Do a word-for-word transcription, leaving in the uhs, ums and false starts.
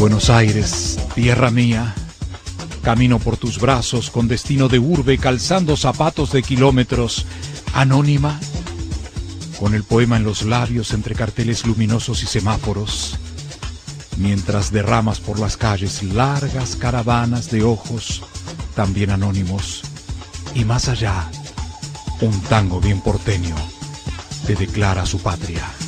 Buenos Aires, tierra mía, camino por tus brazos con destino de urbe, calzando zapatos de kilómetros, anónima, con el poema en los labios entre carteles luminosos y semáforos, mientras derramas por las calles largas caravanas de ojos también anónimos, y más allá, un tango bien porteño te declara su patria.